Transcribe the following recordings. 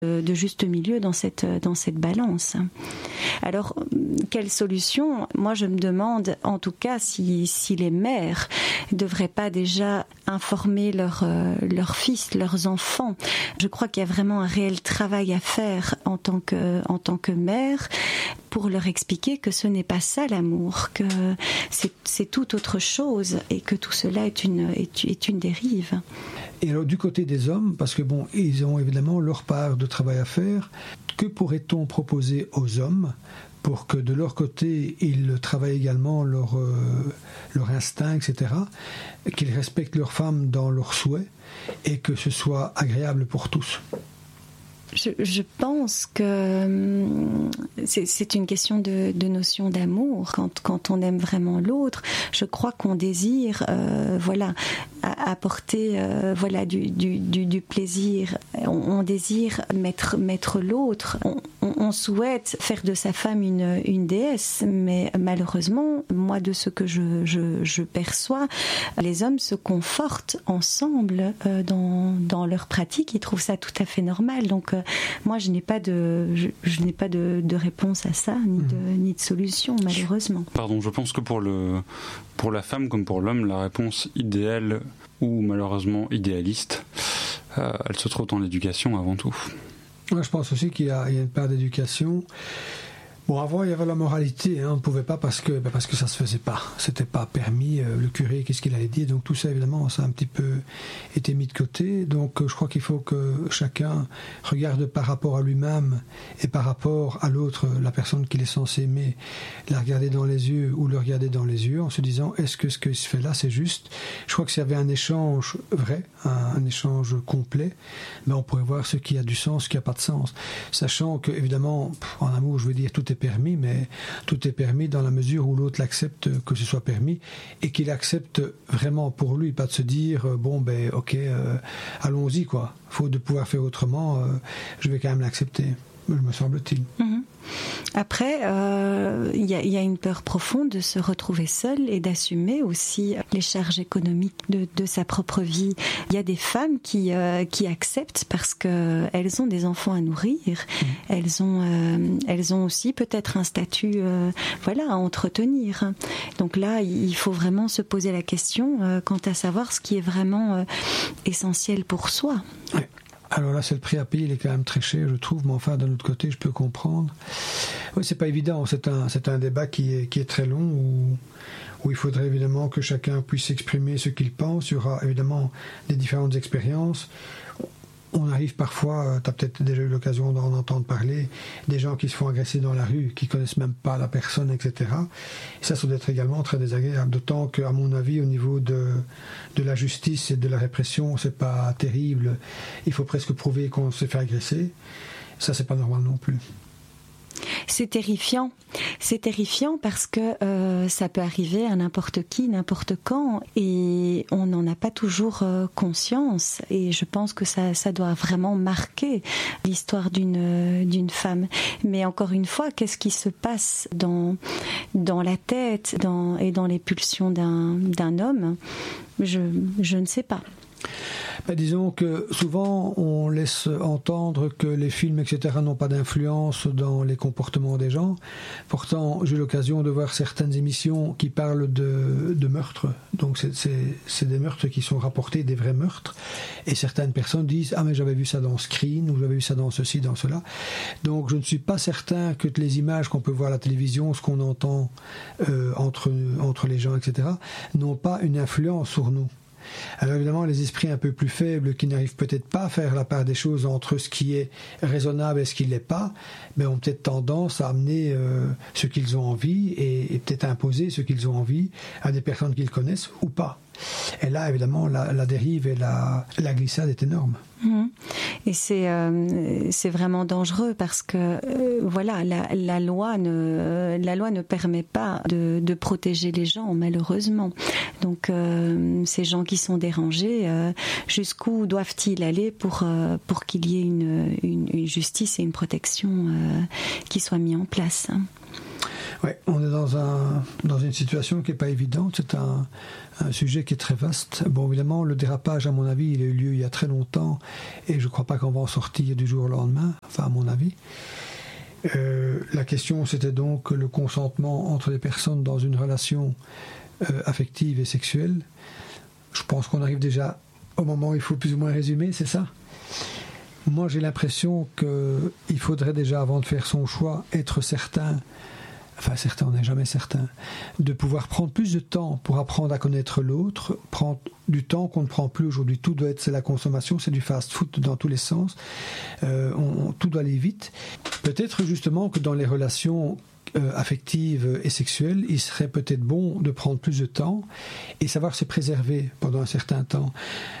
de juste milieu dans cette balance. Alors, quelle solution ? Moi, je me demande, en tout cas, si les mères ne devraient pas déjà informer leurs fils, leurs enfants. Je crois qu'il y a vraiment un réel travail à faire en tant que mère pour leur expliquer que ce n'est pas ça l'amour, que c'est tout autre chose et que tout cela est une dérive. Et alors du côté des hommes, parce que bon, ils ont évidemment leur part de travail à faire, que pourrait-on proposer aux hommes pour que de leur côté, ils travaillent également leur instinct, etc., qu'ils respectent leurs femmes dans leurs souhaits et que ce soit agréable pour tous? Je pense que c'est une question de notion d'amour. Quand on aime vraiment l'autre, je crois qu'on désire apporter du plaisir. On désire mettre l'autre. On souhaite faire de sa femme une déesse, mais malheureusement, moi, de ce que je perçois, les hommes se confortent ensemble dans leur pratique. Ils trouvent ça tout à fait normal. Donc moi, je n'ai pas de réponse à ça, ni de solution, malheureusement. Pardon, je pense que pour la femme comme pour l'homme, la réponse idéale ou malheureusement idéaliste, elle se trouve dans l'éducation avant tout. Moi, je pense aussi qu'il y a une part d'éducation. Bon, avant, il y avait la moralité, on ne pouvait pas parce que ça ne se faisait pas. C'était pas permis, le curé, qu'est-ce qu'il allait dire. Donc tout ça, évidemment, ça a un petit peu été mis de côté. Donc je crois qu'il faut que chacun regarde par rapport à lui-même et par rapport à l'autre, la personne qu'il est censé aimer, la regarder dans les yeux ou le regarder dans les yeux en se disant, est-ce que ce qu'il se fait là, c'est juste ? Je crois que s'il y avait un échange vrai, un échange complet, on pourrait voir ce qui a du sens, ce qui n'a pas de sens. Sachant que, évidemment, en amour, je veux dire, tout est permis, mais tout est permis dans la mesure où l'autre l'accepte que ce soit permis et qu'il accepte vraiment pour lui, pas de se dire allons-y quoi, faut de pouvoir faire autrement, je vais quand même l'accepter, me semble-t-il. Après, il y a une peur profonde de se retrouver seul et d'assumer aussi les charges économiques de sa propre vie. Il y a des femmes qui acceptent parce qu'elles ont des enfants à nourrir. Elles ont aussi peut-être un statut à entretenir. Donc là, il faut vraiment se poser la question quant à savoir ce qui est vraiment essentiel pour soi. Oui. Alors là, c'est le prix à payer, il est quand même très cher, je trouve, mais enfin, d'un autre côté, je peux comprendre. Oui, c'est pas évident, c'est un débat qui est très long, où il faudrait évidemment que chacun puisse exprimer ce qu'il pense. Il y aura évidemment des différentes expériences. On arrive parfois, tu as peut-être déjà eu l'occasion d'en entendre parler, des gens qui se font agresser dans la rue, qui connaissent même pas la personne, etc. Et ça doit être également très désagréable. D'autant qu'à mon avis, au niveau de la justice et de la répression, c'est pas terrible. Il faut presque prouver qu'on s'est fait agresser. Ça, c'est pas normal non plus. C'est terrifiant parce que ça peut arriver à n'importe qui, n'importe quand, et on n'en a pas toujours conscience. Et je pense que ça doit vraiment marquer l'histoire d'une femme. Mais encore une fois, qu'est-ce qui se passe dans la tête et dans les pulsions d'un homme ? Je ne sais pas. Disons que souvent on laisse entendre que les films, etc. n'ont pas d'influence dans les comportements des gens. Pourtant, j'ai eu l'occasion de voir certaines émissions qui parlent de meurtres. Donc c'est des meurtres qui sont rapportés, des vrais meurtres. Et certaines personnes disent « Ah mais j'avais vu ça dans Screen » ou « J'avais vu ça dans ceci, dans cela ». Donc je ne suis pas certain que les images qu'on peut voir à la télévision, ce qu'on entend entre les gens, etc., n'ont pas une influence sur nous. Alors évidemment, les esprits un peu plus faibles qui n'arrivent peut-être pas à faire la part des choses entre ce qui est raisonnable et ce qui ne l'est pas, ont peut-être tendance à amener ce qu'ils ont envie et peut-être imposer ce qu'ils ont envie à des personnes qu'ils connaissent ou pas. Et là, évidemment, la dérive et la glissade est énorme. Et c'est vraiment dangereux parce que la loi ne permet pas de protéger les gens, malheureusement. Donc ces gens qui sont dérangés, jusqu'où doivent-ils aller pour qu'il y ait une justice et une protection qui soient mis en place? Ouais, on est dans une situation qui n'est pas évidente. C'est un sujet qui est très vaste. Bon, évidemment, le dérapage, à mon avis, il a eu lieu il y a très longtemps et je ne crois pas qu'on va en sortir du jour au lendemain, enfin, à mon avis. La question, c'était donc le consentement entre les personnes dans une relation affective et sexuelle. Je pense qu'on arrive déjà au moment où il faut plus ou moins résumer, c'est ça ? Moi, j'ai l'impression qu'il faudrait déjà, avant de faire son choix, être certain, on n'est jamais certain, de pouvoir prendre plus de temps pour apprendre à connaître l'autre, prendre du temps qu'on ne prend plus aujourd'hui. Tout doit être, c'est la consommation, c'est du fast-food dans tous les sens. Tout doit aller vite. Peut-être justement que dans les relations affectives et sexuelles, il serait peut-être bon de prendre plus de temps et savoir se préserver pendant un certain temps.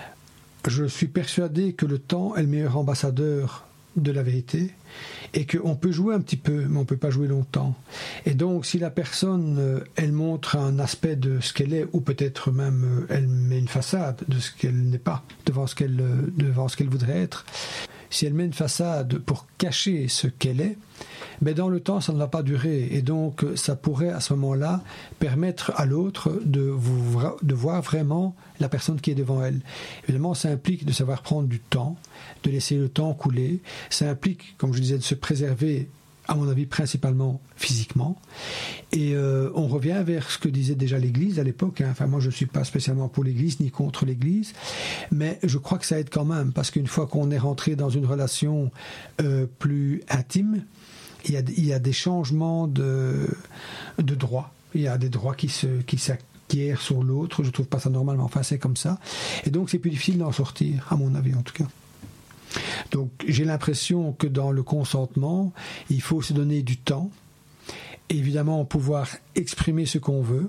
Je suis persuadé que le temps est le meilleur ambassadeur de la vérité et qu'on peut jouer un petit peu, mais on ne peut pas jouer longtemps. Et donc, si la personne, elle montre un aspect de ce qu'elle est, ou peut-être même elle met une façade de ce qu'elle n'est pas, devant ce qu'elle voudrait être, si elle met une façade pour cacher ce qu'elle est, mais dans le temps, ça ne va pas durer. Et donc, ça pourrait, à ce moment-là, permettre à l'autre de voir vraiment la personne qui est devant elle. Évidemment, ça implique de savoir prendre du temps, de laisser le temps couler. Ça implique, comme je disais, de se préserver, à mon avis, principalement physiquement. Et on revient vers ce que disait déjà l'Église à l'époque. Enfin, moi, je ne suis pas spécialement pour l'Église, ni contre l'Église, mais je crois que ça aide quand même, parce qu'une fois qu'on est rentré dans une relation plus intime, il y a des changements de droits. Il y a des droits qui s'acquièrent sur l'autre. Je ne trouve pas ça normal, mais enfin, c'est comme ça. Et donc, c'est plus difficile d'en sortir, à mon avis, en tout cas. Donc, j'ai l'impression que dans le consentement, il faut se donner du temps. Évidemment, pouvoir exprimer ce qu'on veut,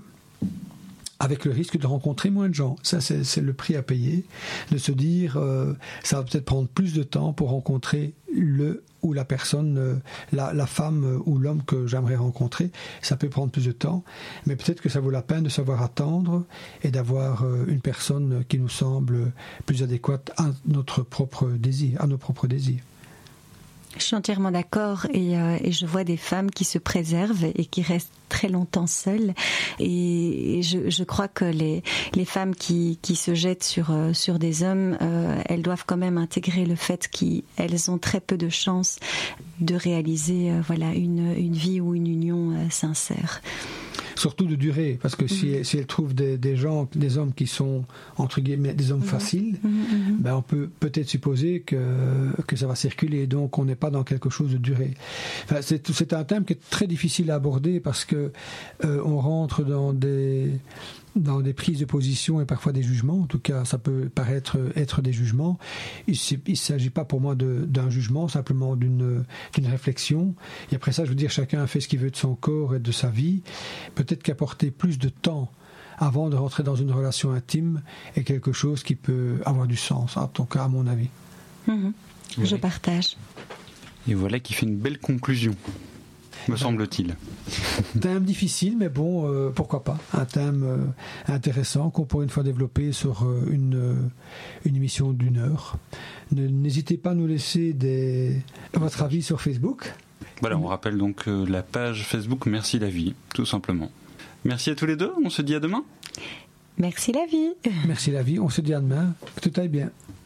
avec le risque de rencontrer moins de gens. Ça, c'est le prix à payer, de se dire, ça va peut-être prendre plus de temps pour rencontrer le ou la personne, la femme ou l'homme que j'aimerais rencontrer. Ça peut prendre plus de temps, mais peut-être que ça vaut la peine de savoir attendre et d'avoir une personne qui nous semble plus adéquate à notre propre désir, à nos propres désirs. Je suis entièrement d'accord et je vois des femmes qui se préservent et qui restent très longtemps seules et je crois que les femmes qui se jettent sur des hommes, elles doivent quand même intégrer le fait qu'elles ont très peu de chances de réaliser une vie ou une union sincère. Surtout de durée, parce que si elle trouve des hommes qui sont, entre guillemets, des hommes faciles, ben on peut peut-être supposer que ça va circuler, donc on n'est pas dans quelque chose de durée. Enfin, c'est un thème qui est très difficile à aborder, parce que on rentre dans des prises de position et parfois des jugements. En tout cas, ça peut paraître être des jugements. Il ne s'agit pas pour moi d'un jugement, simplement d'une réflexion. Et après ça, je veux dire, chacun fait ce qu'il veut de son corps et de sa vie. Peut-être qu'apporter plus de temps avant de rentrer dans une relation intime est quelque chose qui peut avoir du sens, en tout cas à mon avis. Je partage. Et voilà qui fait une belle conclusion, me semble-t-il. Thème difficile, mais bon, pourquoi pas. Un thème intéressant qu'on pourrait une fois développer sur une émission d'1 heure. N'hésitez pas à nous laisser votre avis sur Facebook. Voilà, on rappelle donc la page Facebook Merci la vie, tout simplement. Merci à tous les deux, on se dit à demain. Merci la vie. Merci la vie, on se dit à demain. Que tout aille bien.